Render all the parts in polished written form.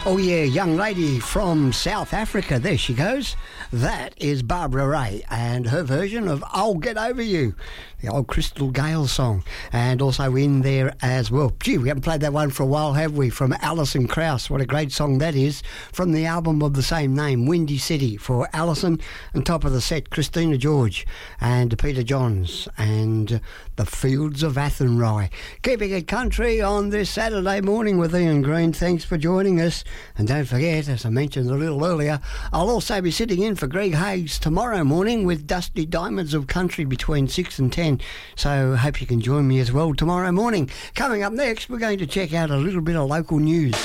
Oh yeah, young lady from South Africa. There she goes. That is Barbara Ray and her version of I'll Get Over You, the old Crystal Gale song. And also in there as well. Gee, we haven't played that one for a while, have we? From Alison Krauss. What a great song that is. From the album of the same name, Windy City, for Alison. And top of the set, Christina George and Peter Johns and The Fields of Athenry. Keeping it country on this Saturday morning with Ian Green. Thanks for joining us. And don't forget, as I mentioned a little earlier, I'll also be sitting in for Greg Hayes tomorrow morning with Dusty Diamonds of Country between 6 and 10. So hope you can join me as well tomorrow morning. Coming up next, we're going to check out a little bit of local news.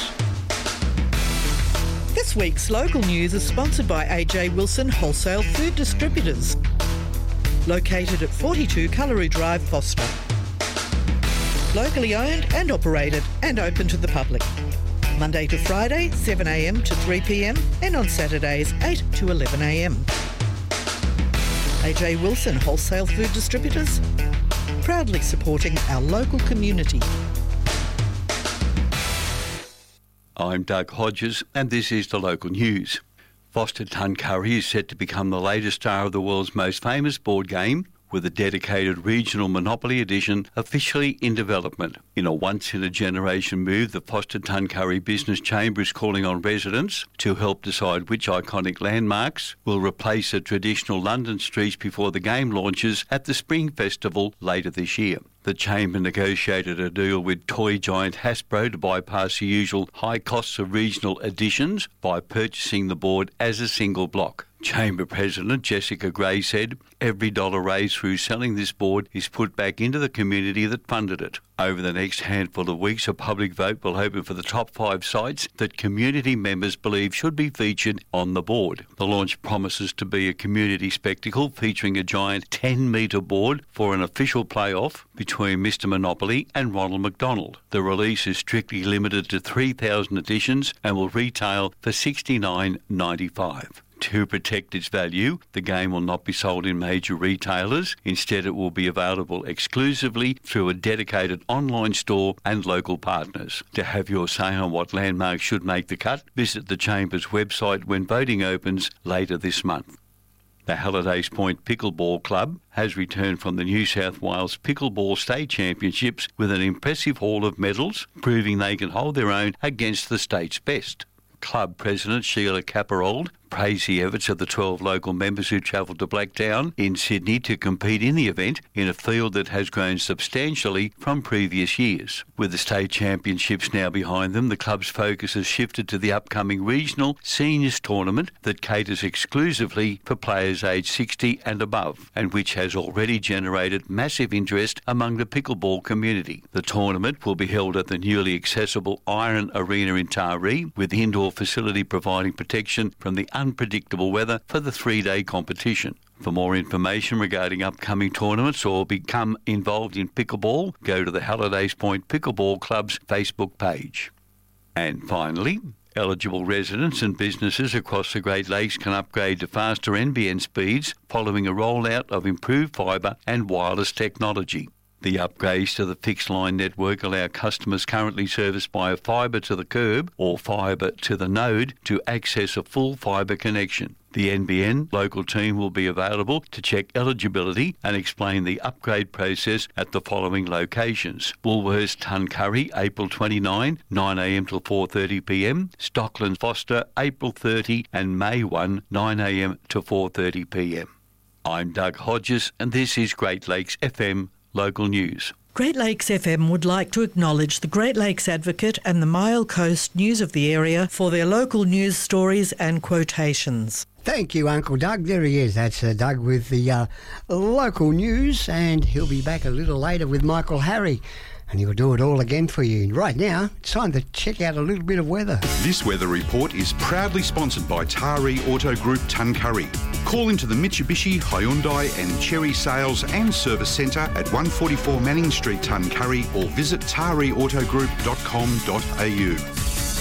This week's local news is sponsored by AJ Wilson Wholesale Food Distributors, located at 42 Cullery Drive, Foster. Locally owned and operated and open to the public. Monday to Friday, 7am to 3pm, and on Saturdays, 8 to 11am. AJ Wilson Wholesale Food Distributors, proudly supporting our local community. I'm Doug Hodges, and this is the local news. Foster Tuncurry is set to become the latest star of the world's most famous board game, with a dedicated regional Monopoly edition officially in development. In a once-in-a-generation move, the Foster Tuncurry Business Chamber is calling on residents to help decide which iconic landmarks will replace the traditional London streets before the game launches at the Spring Festival later this year. The Chamber negotiated a deal with toy giant Hasbro to bypass the usual high costs of regional editions by purchasing the board as a single block. Chamber President Jessica Gray said, "Every dollar raised through selling this board is put back into the community that funded it." Over the next handful of weeks, a public vote will open for the top 5 sites that community members believe should be featured on the board. The launch promises to be a community spectacle featuring a giant 10-metre board for an official playoff between Mr Monopoly and Ronald McDonald. The release is strictly limited to 3,000 editions and will retail for $69.95. To protect its value, the game will not be sold in major retailers. Instead, it will be available exclusively through a dedicated online store and local partners. To have your say on what landmarks should make the cut, visit the Chamber's website when voting opens later this month. The Hallidays Point Pickleball Club has returned from the New South Wales Pickleball State Championships with an impressive haul of medals, proving they can hold their own against the state's best. Club President Sheila Caparold praised the efforts of the 12 local members who travelled to Blacktown in Sydney to compete in the event in a field that has grown substantially from previous years. With the state championships now behind them, the club's focus has shifted to the upcoming regional seniors tournament that caters exclusively for players aged 60 and above, and which has already generated massive interest among the pickleball community. The tournament will be held at the newly accessible Iron Arena in Taree, with the indoor facility providing protection from the unpredictable weather for the 3-day competition. For more information regarding upcoming tournaments or become involved in pickleball, go to the Hallidays Point Pickleball Club's Facebook page. And finally, eligible residents and businesses across the Great Lakes can upgrade to faster NBN speeds following a rollout of improved fibre and wireless technology. The upgrades to the fixed line network allow customers currently serviced by a fibre to the curb or fibre to the node to access a full fibre connection. The NBN local team will be available to check eligibility and explain the upgrade process at the following locations: Woolworths Tuncurry, April 29, 9am till 4:30pm, Stockland Foster, April 30 and May 1, 9am to 4:30pm. I'm Doug Hodges and this is Great Lakes FM Local News. Great Lakes FM would like to acknowledge the Great Lakes Advocate and the Mile Coast News of the area for their local news stories and quotations. Thank you, Uncle Doug. There he is. That's Doug with the local news, and he'll be back a little later with Michael Harry, and he'll do it all again for you. Right now, it's time to check out a little bit of weather. This weather report is proudly sponsored by Taree Auto Group Tuncurry. Call into the Mitsubishi, Hyundai and Chery Sales and Service Centre at 144 Manning Street, Tuncurry, or visit tareautogroup.com.au.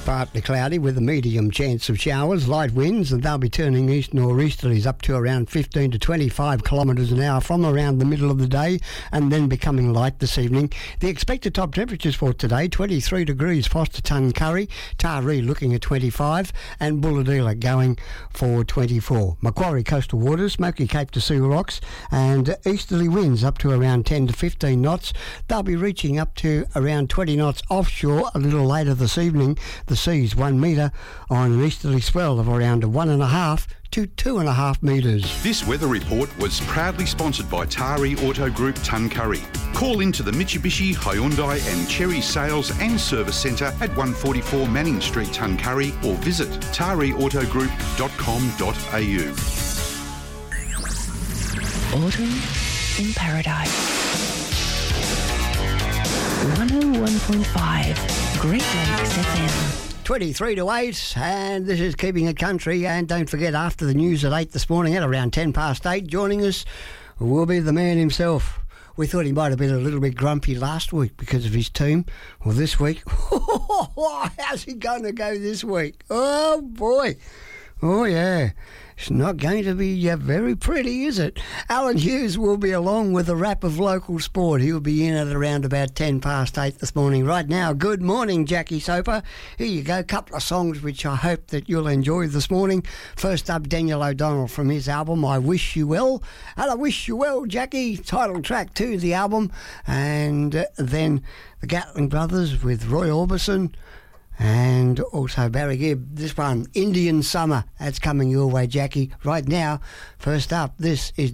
Partly cloudy with a medium chance of showers, light winds, and they'll be turning east nor'easterlies up to around 15 to 25 kilometres an hour from around the middle of the day, and then becoming light this evening. The expected top temperatures for today: 23 degrees Foster Tuncurry, Taree looking at 25, and Bulahdelah going for 24. Macquarie coastal waters, Smoky Cape to Sea Rocks, and easterly winds up to around 10 to 15 knots. They'll be reaching up to around 20 knots offshore a little later this evening. The sea's 1 metre on an easterly swell of around 1.5 to 2.5 metres. This weather report was proudly sponsored by Taree Auto Group Tuncurry. Call into the Mitsubishi, Hyundai and Cherry Sales and Service Centre at 144 Manning Street, Tuncurry, or visit tareautogroup.com.au. Autumn in Paradise. 101.5 Great Lakes FM. 23 to 8, and this is Keeping It Country. And don't forget, after the news at 8 this morning, at around 10 past 8, joining us will be the man himself. We thought he might have been a little bit grumpy last week because of his team. Well, this week, how's he going to go this week? Oh, boy. Oh, yeah. It's not going to be very pretty, is it? Alan Hughes will be along with a wrap of local sport. He'll be in at around about 10 past 8 this morning. Right now, good morning, Jackie Soper. Here you go, couple of songs which I hope that you'll enjoy this morning. First up, Daniel O'Donnell from his album, I Wish You Well. And I Wish You Well, Jackie, title track to the album. And then the Gatling Brothers with Roy Orbison. And also Barry Gibb, this one, Indian Summer. That's coming your way, Jackie. Right now, first up, this is